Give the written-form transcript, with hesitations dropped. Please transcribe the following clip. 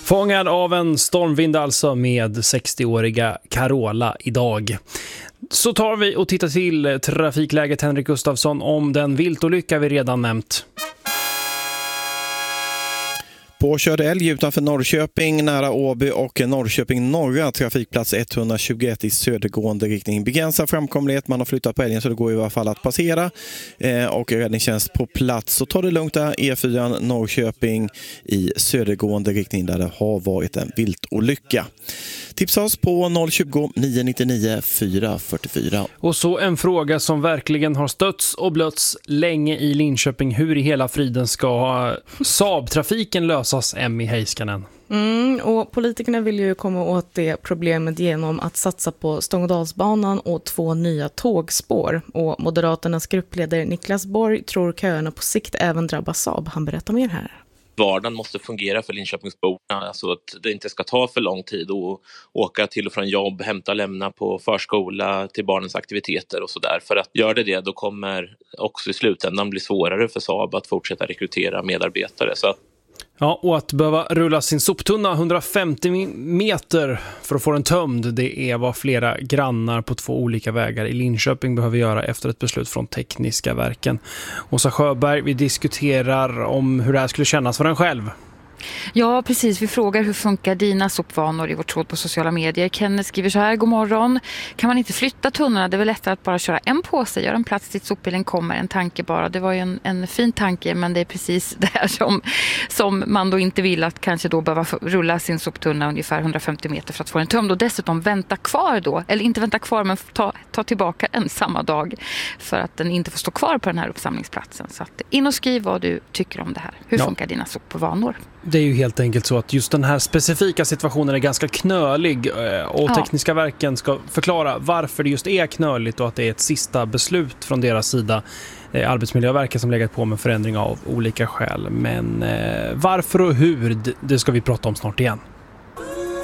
Fångad av en stormvind alltså med 60-åriga Carola idag. Så tar vi och tittar till trafikläget, Henrik Gustafsson, om den viltolycka vi redan nämnt. Påkörd älg utanför Norrköping, nära Åby och Norrköping norra, trafikplats 121 i södergående riktning. Begränsad framkomlighet, man har flyttat på älgen så det går i alla fall att passera. Och räddningstjänst på plats. Så tar det lugnt där, E4 Norrköping i södergående riktning där det har varit en viltolycka. Tipsa oss på 020 999 444. Och så en fråga som verkligen har stötts och blötts länge i Linköping. Hur i hela friden ska Saab-trafiken lösas, Emmy Heiskanen? Och politikerna vill ju komma åt det problemet genom att satsa på Stångådalsbanan och 2 nya tågspår. Och Moderaternas gruppledare Niklas Borg tror köerna på sikt även drabbar Saab. Han berättar mer här. Vardagen måste fungera för Linköpingsborna, alltså att det inte ska ta för lång tid att åka till och från jobb, hämta och lämna på förskola, till barnens aktiviteter och sådär. För att göra det då kommer också i slutändan bli svårare för Saab att fortsätta rekrytera medarbetare. Så ja, och att behöva rulla sin soptunna 150 meter för att få den tömd, det är vad flera grannar på 2 olika vägar i Linköping behöver göra efter ett beslut från Tekniska verken. Åsa Sjöberg, vi diskuterar om hur det här skulle kännas för en själv. Ja, precis. Vi frågar hur funkar dina sopvanor i vårt tråd på sociala medier. Kenneth skriver så här: god morgon. Kan man inte flytta tunnorna? Det är väl lättare att bara köra en påse, göra en plats dit sopbilen kommer, en tanke bara. Det var ju en fin tanke, men det är precis det här som man då inte vill, att kanske då behöva rulla sin soptunna ungefär 150 meter för att få den tömd och dessutom vänta kvar då, eller inte vänta kvar men ta tillbaka en samma dag för att den inte får stå kvar på den här uppsamlingsplatsen. Så att in och skriv vad du tycker om det här. Hur funkar dina sopvanor? Det är ju helt enkelt så att just den här specifika situationen är ganska knölig och Tekniska verken ska förklara varför det just är knöligt och att det är ett sista beslut från deras sida. Arbetsmiljöverket som legat på med förändring av olika skäl. Men varför och hur, det ska vi prata om snart igen.